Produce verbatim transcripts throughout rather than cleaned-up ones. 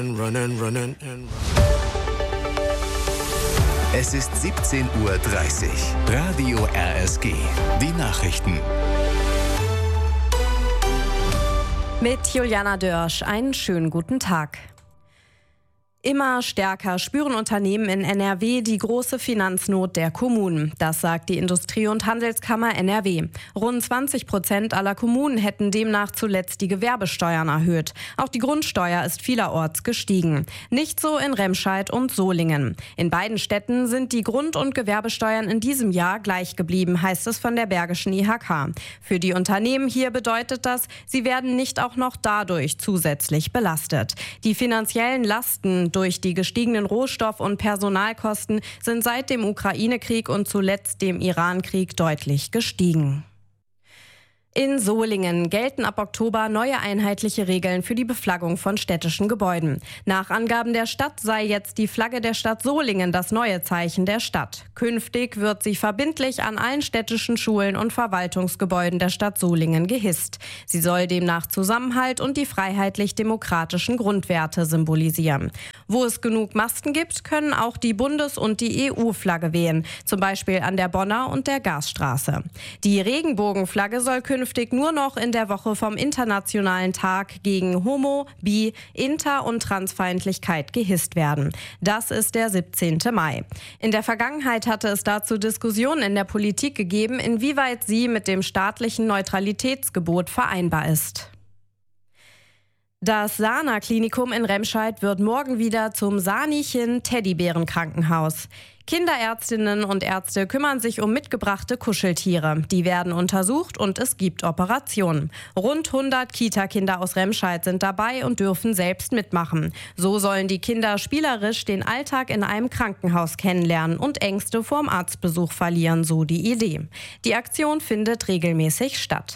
Running, running and Es ist siebzehn Uhr dreißig. Radio R S G. Die Nachrichten. Mit Juliana Dörsch, einen schönen guten Tag. Immer stärker spüren Unternehmen in N R W die große Finanznot der Kommunen. Das sagt die Industrie- und Handelskammer N R W. Rund zwanzig Prozent aller Kommunen hätten demnach zuletzt die Gewerbesteuern erhöht. Auch die Grundsteuer ist vielerorts gestiegen. Nicht so in Remscheid und Solingen. In beiden Städten sind die Grund- und Gewerbesteuern in diesem Jahr gleich geblieben, heißt es von der Bergischen I H K. Für die Unternehmen hier bedeutet das, sie werden nicht auch noch dadurch zusätzlich belastet. Die finanziellen Lasten durch die gestiegenen Rohstoff- und Personalkosten sind seit dem Ukraine-Krieg und zuletzt dem Iran-Krieg deutlich gestiegen. In Solingen gelten ab Oktober neue einheitliche Regeln für die Beflaggung von städtischen Gebäuden. Nach Angaben der Stadt sei jetzt die Flagge der Stadt Solingen das neue Zeichen der Stadt. Künftig wird sie verbindlich an allen städtischen Schulen und Verwaltungsgebäuden der Stadt Solingen gehisst. Sie soll demnach Zusammenhalt und die freiheitlich-demokratischen Grundwerte symbolisieren. Wo es genug Masten gibt, können auch die Bundes- und die E U-Flagge wehen, zum Beispiel an der Bonner und der Gasstraße. Die Regenbogenflagge soll künftig künftig nur noch in der Woche vom Internationalen Tag gegen Homo-, Bi-, Inter- und Transfeindlichkeit gehisst werden. Das ist der siebzehnten Mai. In der Vergangenheit hatte es dazu Diskussionen in der Politik gegeben, inwieweit sie mit dem staatlichen Neutralitätsgebot vereinbar ist. Das Sana-Klinikum in Remscheid wird morgen wieder zum Sanichen-Teddybären-Krankenhaus. Kinderärztinnen und Ärzte kümmern sich um mitgebrachte Kuscheltiere. Die werden untersucht und es gibt Operationen. Rund hundert Kita-Kinder aus Remscheid sind dabei und dürfen selbst mitmachen. So sollen die Kinder spielerisch den Alltag in einem Krankenhaus kennenlernen und Ängste vorm Arztbesuch verlieren, so die Idee. Die Aktion findet regelmäßig statt.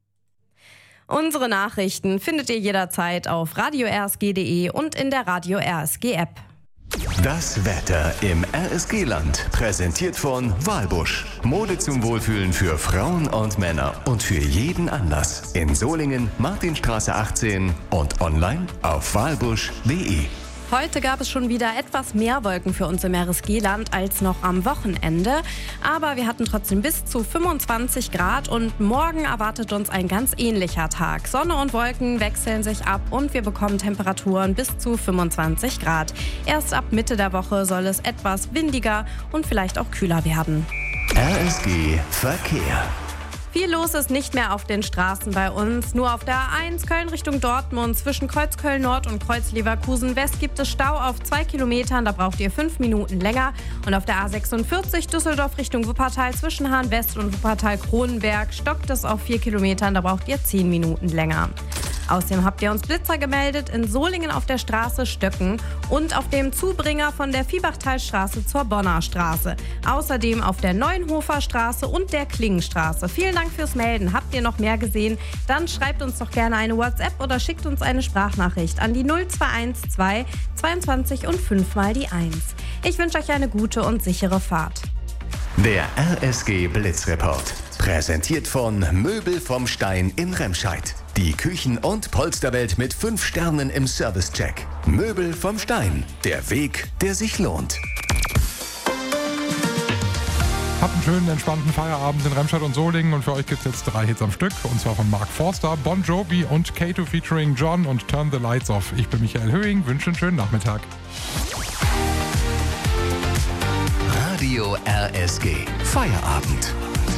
Unsere Nachrichten findet ihr jederzeit auf radio r s g punkt d e und in der Radio R S G App. Das Wetter im R S G-Land, präsentiert von Walbusch. Mode zum Wohlfühlen für Frauen und Männer und für jeden Anlass. In Solingen, Martinstraße achtzehn und online auf walbusch punkt d e. Heute gab es schon wieder etwas mehr Wolken für uns im R S G-Land als noch am Wochenende. Aber wir hatten trotzdem bis zu fünfundzwanzig Grad und morgen erwartet uns ein ganz ähnlicher Tag. Sonne und Wolken wechseln sich ab und wir bekommen Temperaturen bis zu fünfundzwanzig Grad. Erst ab Mitte der Woche soll es etwas windiger und vielleicht auch kühler werden. R S G Verkehr. Viel los ist nicht mehr auf den Straßen bei uns. Nur auf der A eins Köln Richtung Dortmund zwischen Kreuzköln Nord und Kreuz Leverkusen West gibt es Stau auf zwei Kilometern. Da braucht ihr fünf Minuten länger. Und auf der A sechsundvierzig Düsseldorf Richtung Wuppertal zwischen Hahn West und Wuppertal Kronenberg stockt es auf vier Kilometern. Da braucht ihr zehn Minuten länger. Außerdem habt ihr uns Blitzer gemeldet in Solingen auf der Straße Stöcken und auf dem Zubringer von der Viehbachtalstraße zur Bonner Straße. Außerdem auf der Neuenhofer Straße und der Klingenstraße. Vielen Dank fürs Melden. Habt ihr noch mehr gesehen? Dann schreibt uns doch gerne eine WhatsApp oder schickt uns eine Sprachnachricht an die null zwei eins zwei zweiundzwanzig und fünf mal die eins. Ich wünsche euch eine gute und sichere Fahrt. Der R S G Blitzreport. Präsentiert von Möbel vom Stein in Remscheid. Die Küchen- und Polsterwelt mit fünf Sternen im Servicecheck. Möbel vom Stein. Der Weg, der sich lohnt. Habt einen schönen, entspannten Feierabend in Remscheid und Solingen. Und für euch gibt es jetzt drei Hits am Stück. Und zwar von Mark Forster, Bon Jovi und Kato featuring John und Turn the Lights Off. Ich bin Michael Höhing, wünsche einen schönen Nachmittag. Radio R S G. Feierabend.